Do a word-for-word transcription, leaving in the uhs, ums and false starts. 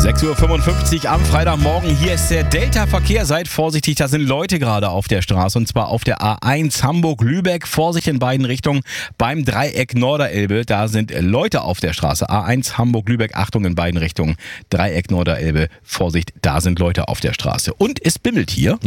sechs Uhr fünfundfünfzig am Freitagmorgen. Hier ist der Delta-Verkehr. Seid vorsichtig, da sind Leute gerade auf der Straße. Und zwar auf der A eins Hamburg-Lübeck. Vorsicht in beiden Richtungen. Beim Dreieck Norderelbe, da sind Leute auf der Straße. A eins Hamburg-Lübeck, Achtung in beiden Richtungen. Dreieck Norderelbe, Vorsicht, da sind Leute auf der Straße. Und es bimmelt hier.